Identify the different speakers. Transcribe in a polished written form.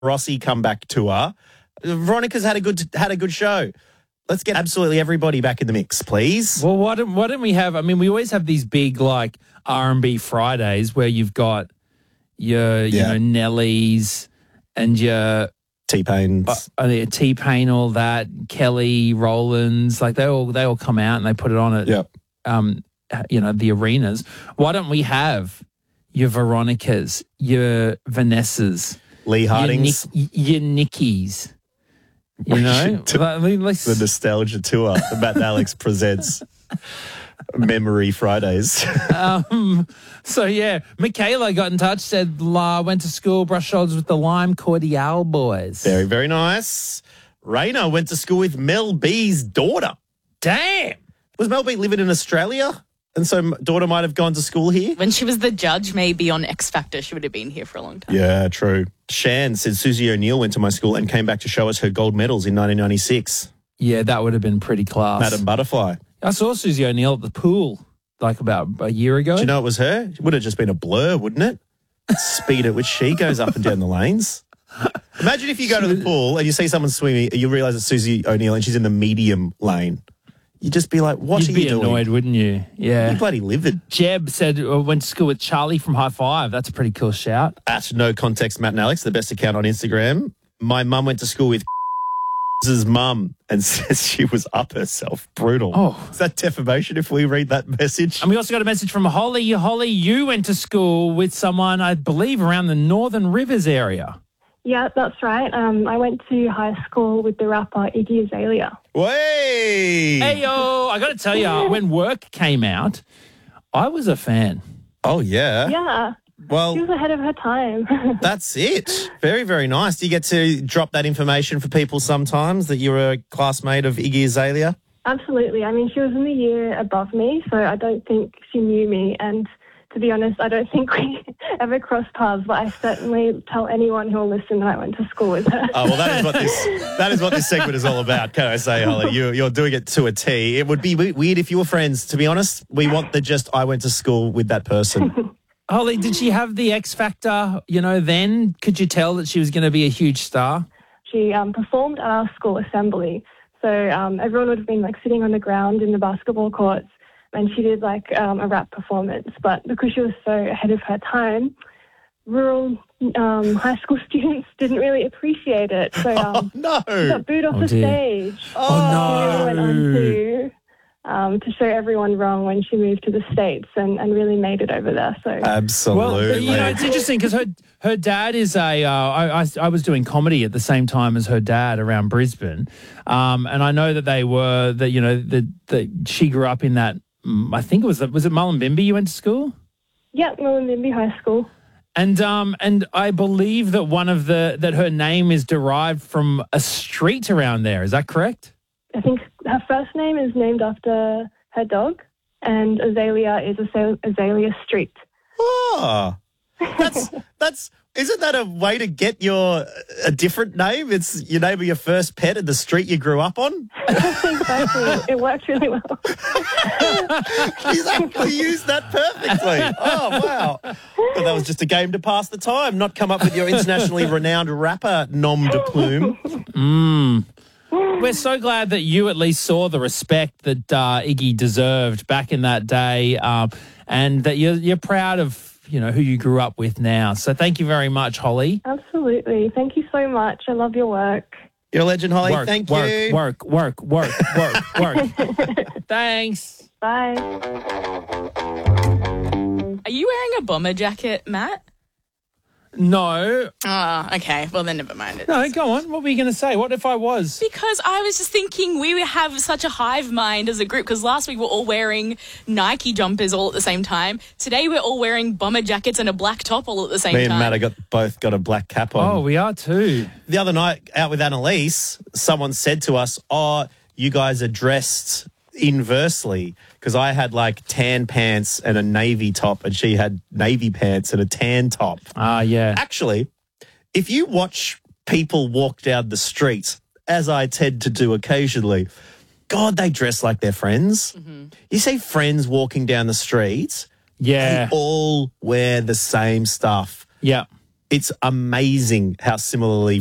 Speaker 1: Rossi comeback tour. Veronica's had a good show. Let's get absolutely everybody back in the mix, please.
Speaker 2: Well, why don't we have? I mean, we always have these big like R&B Fridays where you've got your Nellies and your
Speaker 1: T-Pains,
Speaker 2: T-Pain, all that, Kelly, Rollins, like they all come out and they put it on at the arenas. Why don't we have your Veronicas, your Vanessas,
Speaker 1: Lee Hardings,
Speaker 2: your Nickies? You know,
Speaker 1: the nostalgia tour. Matt and Alex presents Memory Fridays.
Speaker 2: So, yeah, Michaela got in touch, said, went to school, brushed shoulders with the Lime Cordial boys.
Speaker 1: Very, very nice. Raina went to school with Mel B's daughter.
Speaker 2: Damn.
Speaker 1: Was Mel B living in Australia? And so daughter might have gone to school here?
Speaker 3: When she was the judge, maybe on X Factor, she would have been here for a long time.
Speaker 1: Yeah, true. Shan said Susie O'Neill went to my school and came back to show us her gold medals in 1996.
Speaker 2: Yeah, that would have been pretty class.
Speaker 1: Madam Butterfly.
Speaker 2: I saw Susie O'Neill at the pool like about a year ago.
Speaker 1: Do you know it was her? It would have just been a blur, wouldn't it? Speed at which she goes up and down the lanes. Imagine if you go to the pool and you see someone swimming and you realise it's Susie O'Neill and she's in the medium lane. You'd just be like, what are you doing?
Speaker 2: You'd be annoyed, wouldn't you? Yeah.
Speaker 1: You bloody livid.
Speaker 2: Jeb said went to school with Charlie from High Five. That's a pretty cool shout.
Speaker 1: At No Context Matt and Alex, the best account on Instagram. My mum went to school with his mum and says she was up herself. Brutal.
Speaker 2: Oh.
Speaker 1: Is that defamation if we read that message?
Speaker 2: And we also got a message from Holly. Holly, you went to school with someone, I believe, around the Northern Rivers area.
Speaker 4: Yeah, that's right. I went to high school with the rapper Iggy Azalea.
Speaker 1: Way!
Speaker 2: Hey, yo, I got to tell you, when Work came out, I was a fan.
Speaker 1: Oh, yeah?
Speaker 4: Yeah.
Speaker 1: Well,
Speaker 4: she was ahead of her time.
Speaker 1: That's it. Very, very nice. Do you get to drop that information for people sometimes that you're a classmate of Iggy Azalea?
Speaker 4: Absolutely. I mean, she was in the year above me, so I don't think she knew me. And to be honest, I don't think we ever crossed paths, but I certainly tell anyone who will listen that I went to school with her.
Speaker 1: Oh, well, that is what this segment is all about, can I say, Holly? You're doing it to a T. It would be weird if you were friends. To be honest, we want the just I went to school with that person.
Speaker 2: Holly, did she have the X Factor, then? Could you tell that she was going to be a huge star?
Speaker 4: She performed at our school assembly. So everyone would have been sitting on the ground in the basketball courts, and she did a rap performance. But because she was so ahead of her time, rural high school students didn't really appreciate it. So
Speaker 1: no.
Speaker 4: She got booed off the stage.
Speaker 2: Oh, no.
Speaker 4: She went on to show everyone wrong when she moved to the States and really made it over there. So
Speaker 1: absolutely.
Speaker 2: Well, it's interesting because her dad is I was doing comedy at the same time as her dad around Brisbane, and I know that they were that she grew up in that. I think was it Mullumbimby you went to school?
Speaker 4: Yeah, Mullumbimby High School.
Speaker 2: And I believe that that her name is derived from a street around there. Is that correct?
Speaker 4: I think her first name is named after her dog, and Azalea is Azalea Street.
Speaker 1: Oh, isn't that a way to get a different name? It's your name of your first pet and the street you grew up on?
Speaker 4: Exactly. It worked really well.
Speaker 1: She's actually used that perfectly. Oh, wow. But that was just a game to pass the time, not come up with your internationally renowned rapper nom de plume.
Speaker 2: We're so glad that you at least saw the respect that Iggy deserved back in that day, and that you're proud of who you grew up with now. So thank you very much, Holly.
Speaker 4: Absolutely. Thank you so much. I love your work.
Speaker 1: You're a legend, Holly. Thank you.
Speaker 2: Work. Thanks.
Speaker 4: Bye.
Speaker 3: Are you wearing a bomber jacket, Matt?
Speaker 2: No.
Speaker 3: Oh, okay. Well, then never mind.
Speaker 2: No, go on. What were you going to say? What if I was?
Speaker 3: Because I was just thinking we would have such a hive mind as a group, because last week we're all wearing Nike jumpers all at the same time. Today we're all wearing bomber jackets and a black top all at the same time.
Speaker 1: Me and Matt both got a black cap on.
Speaker 2: Oh, we are too.
Speaker 1: The other night out with Annalise, someone said to us, you guys are dressed inversely, because I had tan pants and a navy top and she had navy pants and a tan top.
Speaker 2: Yeah.
Speaker 1: Actually, if you watch people walk down the street, as I tend to do occasionally, God, they dress like they're friends. Mm-hmm. You see friends walking down the street,
Speaker 2: yeah,
Speaker 1: they all wear the same stuff.
Speaker 2: Yeah.
Speaker 1: It's amazing how similarly